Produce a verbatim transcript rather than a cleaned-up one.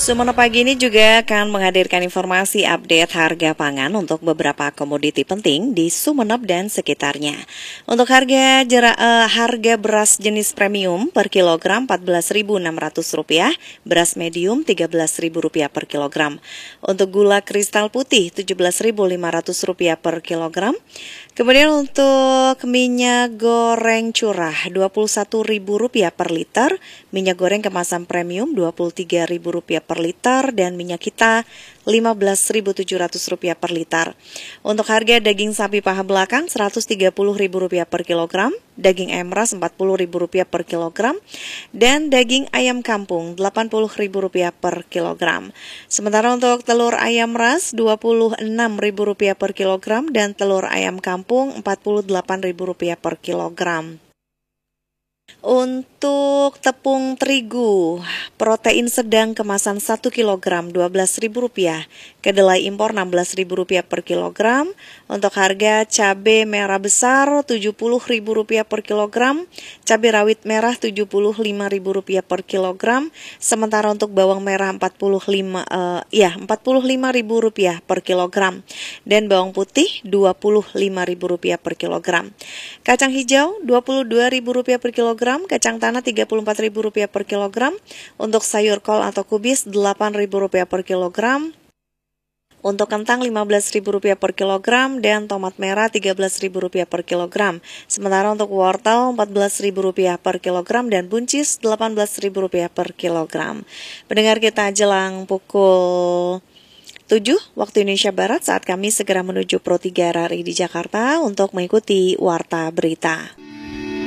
Sumenep pagi ini juga akan menghadirkan informasi update harga pangan untuk beberapa komoditi penting di Sumenep dan sekitarnya. Untuk harga jera, eh, harga beras jenis premium per kilogram empat belas ribu enam ratus rupiah, beras medium tiga belas ribu rupiah per kilogram. Untuk gula kristal putih tujuh belas ribu lima ratus rupiah per kilogram. Kemudian untuk minyak goreng curah dua puluh satu ribu rupiah per liter, minyak goreng kemasan premium dua puluh tiga ribu rupiah per liter, dan minyak kita lima belas ribu tujuh ratus rupiah per liter. Untuk harga daging sapi paha belakang seratus tiga puluh ribu rupiah per kilogram, daging ayam ras empat puluh ribu rupiah per kilogram, dan daging ayam kampung delapan puluh ribu rupiah per kilogram. Sementara untuk telur ayam ras dua puluh enam ribu rupiah per kilogram dan telur ayam kampung empat puluh delapan ribu rupiah per kilogram. Untuk tepung terigu, protein sedang kemasan satu kilogram dua belas ribu rupiah, kedelai impor enam belas ribu rupiah per kilogram. Untuk harga cabai merah besar tujuh puluh ribu rupiah per kilogram, cabai rawit merah tujuh puluh lima ribu rupiah per kilogram. Sementara untuk bawang merah empat puluh lima uh, ya empat puluh lima ribu rupiah per kilogram dan bawang putih dua puluh lima ribu rupiah per kilogram. Kacang hijau dua puluh dua ribu rupiah per kilogram, kacang tanah tiga puluh empat ribu rupiah per kilogram, untuk sayur kol atau kubis delapan ribu rupiah per kilogram, untuk kentang lima belas ribu rupiah per kilogram, dan tomat merah tiga belas ribu rupiah per kilogram. Sementara untuk wortel empat belas ribu rupiah per kilogram dan buncis delapan belas ribu rupiah per kilogram. Pendengar kita, jelang pukul tujuh waktu Indonesia Barat, saat kami segera menuju Pro tiga R R I di Jakarta untuk mengikuti Warta Berita.